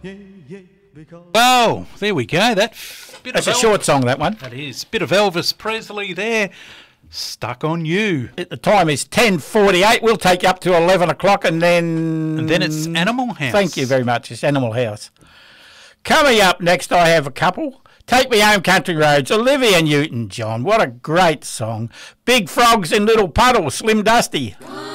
Well, there we go. That's a short song, that one. That is. Bit of Elvis Presley there. Stuck on You. The time is 10:48. We'll take you up to 11 o'clock and then... And then it's Animal House. Thank you very much. It's Animal House. Coming up next, I have a couple. Take Me Home Country Roads, Olivia Newton-John. What a great song. Big Frogs in Little Puddles, Slim Dusty.